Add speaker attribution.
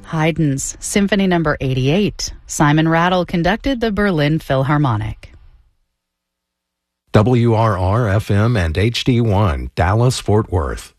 Speaker 1: Haydn's Symphony No. 88. Simon Rattle conducted the Berlin Philharmonic.
Speaker 2: WRR-FM and HD1, Dallas, Fort Worth.